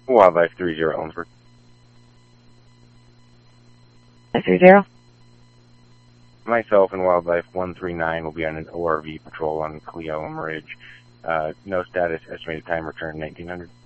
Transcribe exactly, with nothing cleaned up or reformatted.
Wildlife three zero Ellensburg. three zero. Myself and Wildlife one three nine will be on an O R V patrol on Cleo and Ridge. Uh, no status, estimated time return nineteen hundred.